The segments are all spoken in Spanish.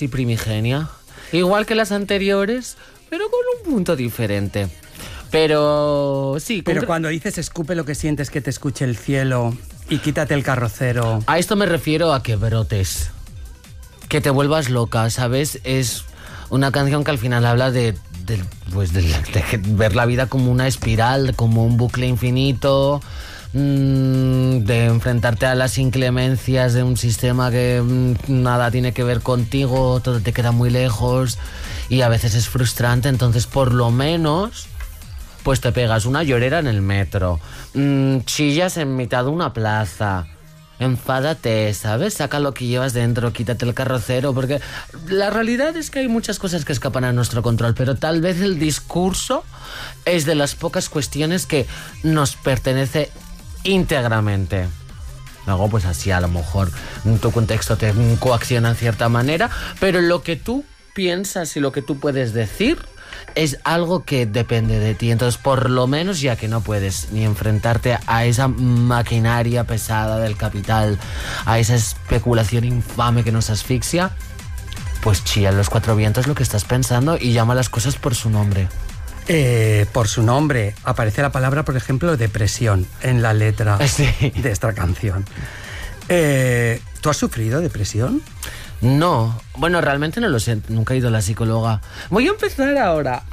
y primigenia. Igual que las anteriores, pero con un punto diferente. Pero sí. Pero cuando dices escupe lo que sientes que te escuche el cielo y quítate el carrocero... A esto me refiero a que brotes. Que te vuelvas loca, ¿sabes? Es una canción que al final habla de ver la vida como una espiral, como un bucle infinito, de enfrentarte a las inclemencias de un sistema que nada tiene que ver contigo, todo te queda muy lejos y a veces es frustrante. Entonces, por lo menos, pues te pegas una llorera en el metro, chillas en mitad de una plaza, enfádate, ¿sabes? Saca lo que llevas dentro, quítate el carrocero, porque la realidad es que hay muchas cosas que escapan a nuestro control, pero tal vez el discurso es de las pocas cuestiones que nos pertenece íntegramente. Luego, pues así a lo mejor tu contexto te coacciona en cierta manera, pero lo que tú piensas y lo que tú puedes decir es algo que depende de ti. Entonces, por lo menos, ya que no puedes ni enfrentarte a esa maquinaria pesada del capital, a esa especulación infame que nos asfixia, pues chilla en los cuatro vientos lo que estás pensando y llama las cosas por su nombre. Por su nombre aparece la palabra, por ejemplo, depresión en la letra de esta canción. ¿Tú has sufrido depresión? No, bueno, realmente no lo sé, nunca he ido a la psicóloga. Voy a empezar ahora.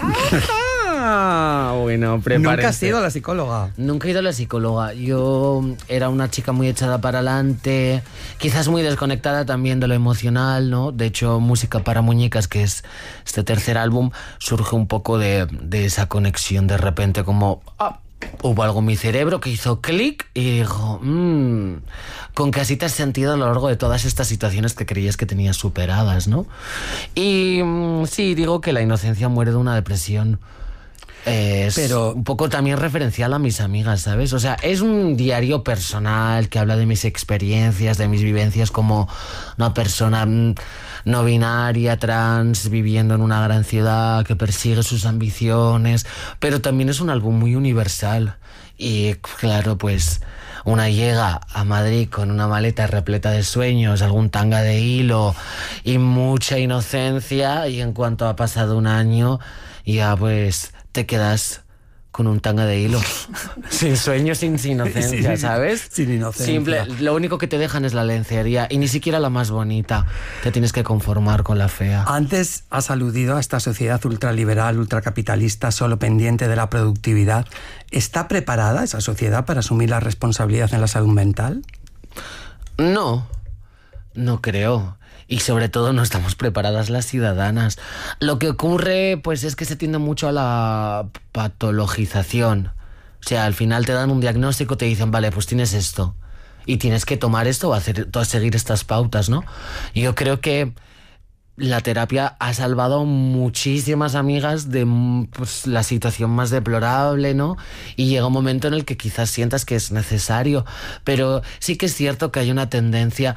Bueno, prepárense. ¿Nunca has ido a la psicóloga? Nunca he ido a la psicóloga. Yo era una chica muy echada para adelante, quizás muy desconectada también de lo emocional, ¿no? De hecho, Música para Muñecas, que es este tercer álbum, surge un poco de esa conexión de repente, como... hubo algo en mi cerebro que hizo clic y dijo, con que así te has sentido a lo largo de todas estas situaciones que creías que tenías superadas, ¿no? Y sí, digo que la inocencia muere de una depresión. Pero un poco también referencial a mis amigas, ¿sabes? O sea, es un diario personal que habla de mis experiencias, de mis vivencias como una persona no binaria, trans, viviendo en una gran ciudad, que persigue sus ambiciones, pero también es un álbum muy universal. Y claro, pues una llega a Madrid con una maleta repleta de sueños, algún tanga de hilo y mucha inocencia, y en cuanto ha pasado un año, ya pues te quedas con un tanga de hilo. Sin sueños, sin inocencia, ¿sabes? Sin inocencia. Simple, lo único que te dejan es la lencería, y ni siquiera la más bonita. Te tienes que conformar con la fea. Antes has aludido a esta sociedad ultraliberal, ultracapitalista, solo pendiente de la productividad. ¿Está preparada esa sociedad para asumir la responsabilidad en la salud mental? No creo. Y sobre todo no estamos preparadas las ciudadanas. Lo que ocurre, pues, es que se tiende mucho a la patologización. O sea, al final te dan un diagnóstico, te dicen, vale, pues tienes esto. Y tienes que tomar esto o seguir estas pautas, ¿no? Y yo creo que la terapia ha salvado a muchísimas amigas de pues, la situación más deplorable, ¿no? Y llega un momento en el que quizás sientas que es necesario, pero sí que es cierto que hay una tendencia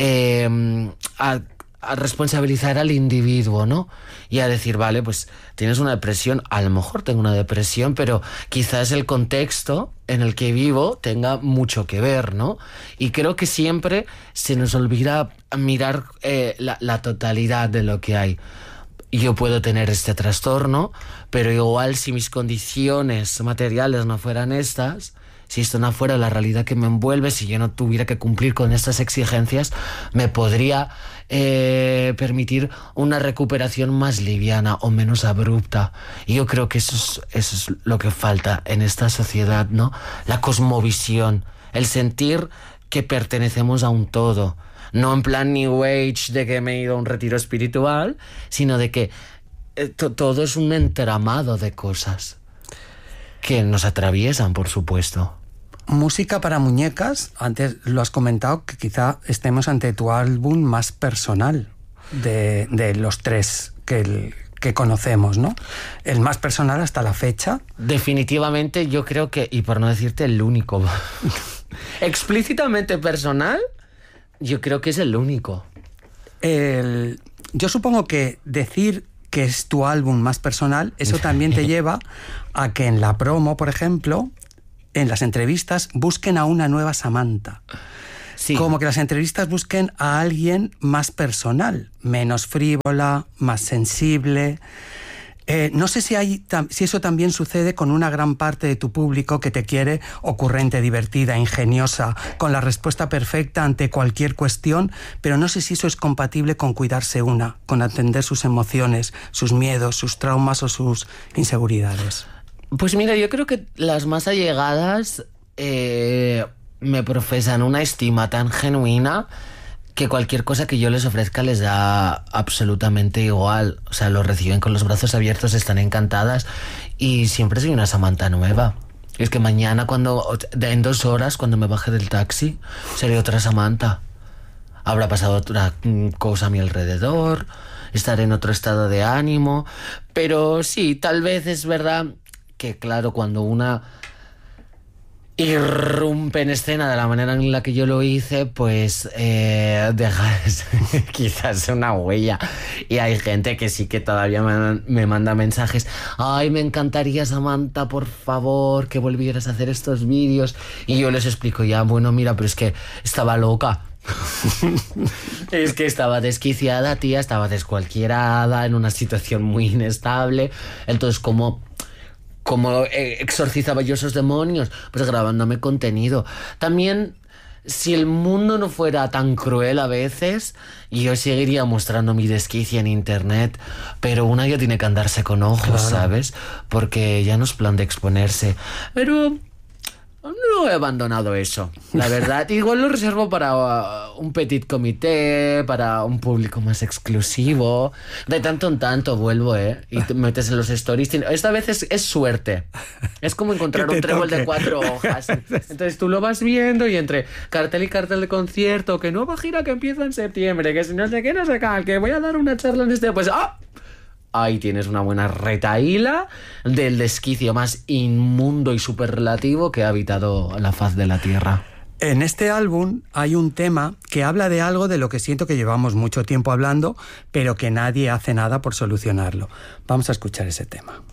a responsabilizar al individuo, ¿no? Y a decir, vale, pues tienes una depresión, a lo mejor tengo una depresión, pero quizás el contexto en el que vivo tenga mucho que ver, ¿no? Y creo que siempre se nos olvida mirar la totalidad de lo que hay. Yo puedo tener este trastorno, pero igual si mis condiciones materiales no fueran estas, si esto no fuera la realidad que me envuelve, si yo no tuviera que cumplir con estas exigencias, me podría permitir una recuperación más liviana o menos abrupta. Y yo creo que eso es lo que falta en esta sociedad, ¿no? La cosmovisión, el sentir que pertenecemos a un todo. No en plan New Age de que me he ido a un retiro espiritual, sino de que todo es un entramado de cosas que nos atraviesan, por supuesto. Música para Muñecas, antes lo has comentado, que quizá estemos ante tu álbum más personal de los tres que conocemos, ¿no? El más personal hasta la fecha. Definitivamente yo creo que, y por no decirte el único, explícitamente personal, yo creo que es el único. Yo supongo que decir que es tu álbum más personal, eso también te lleva a que en la promo, por ejemplo, en las entrevistas, busquen a una nueva Samantha. Sí. Como que las entrevistas busquen a alguien más personal, menos frívola, más sensible. No sé si eso también sucede con una gran parte de tu público que te quiere ocurrente, divertida, ingeniosa, con la respuesta perfecta ante cualquier cuestión, pero no sé si eso es compatible con cuidarse con atender sus emociones, sus miedos, sus traumas o sus inseguridades. Pues mira, yo creo que las más allegadas me profesan una estima tan genuina que cualquier cosa que yo les ofrezca les da absolutamente igual. O sea, lo reciben con los brazos abiertos, están encantadas y siempre soy una Samantha nueva. Es que mañana, en 2 horas, cuando me baje del taxi, seré otra Samantha. Habrá pasado otra cosa a mi alrededor, estaré en otro estado de ánimo. Pero sí, tal vez es verdad que, claro, cuando una irrumpe en escena de la manera en la que yo lo hice, pues deja quizás una huella. Y hay gente que sí que todavía me manda mensajes: ay, me encantaría, Samantha, por favor, que volvieras a hacer estos vídeos. Y yo les explico: ya, bueno, mira, pero es que estaba loca. Es que estaba desquiciada, tía, estaba descualquierada, en una situación muy inestable. Entonces, ¿cómo exorcizaba yo esos demonios? Pues grabándome contenido. También, si el mundo no fuera tan cruel a veces, yo seguiría mostrando mi desquicia en internet, pero una ya tiene que andarse con ojos, claro, ¿sabes? Porque ya no es plan de exponerse. Pero no he abandonado eso, la verdad. Igual lo reservo para un petit comité, para un público más exclusivo. De tanto en tanto vuelvo, y te metes en los stories. Esta vez es suerte. Es como encontrar un trébol de 4 hojas. Entonces tú lo vas viendo y entre cartel y cartel de concierto, que nueva gira que empieza en septiembre, que si no sé qué, no sé qué, que voy a dar una charla en pues ahí tienes una buena retahíla del desquicio más inmundo y superlativo que ha habitado la faz de la tierra. En este álbum hay un tema que habla de algo de lo que siento que llevamos mucho tiempo hablando, pero que nadie hace nada por solucionarlo. Vamos a escuchar ese tema.